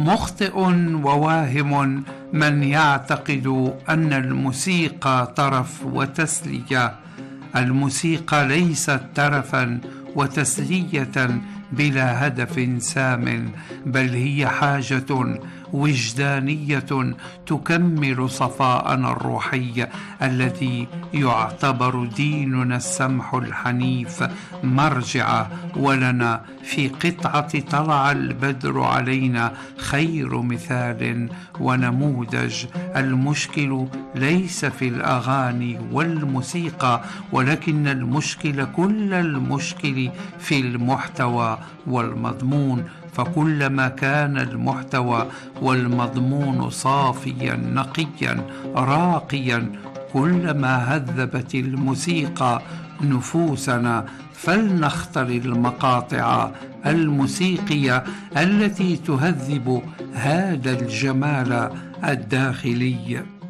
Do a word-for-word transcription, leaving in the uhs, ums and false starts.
مخطئ وواهم من يعتقد أن الموسيقى ترف وتسلية. الموسيقى ليست ترفا وتسلية بلا هدف سام، بل هي حاجة وجدانية تكمل صفاءنا الروحي الذي يعتبر ديننا السمح الحنيف مرجع. ولنا في قطعة طلع البدر علينا خير مثال ونموذج. المشكل ليس في الأغاني والموسيقى، ولكن المشكل كل المشكل في المحتوى والمضمون. فكلما كان المحتوى والمضمون صافيا نقيا راقيا، كلما هذبت الموسيقى نفوسنا. فلنختر المقاطع الموسيقية التي تهذب هذا الجمال الداخلي.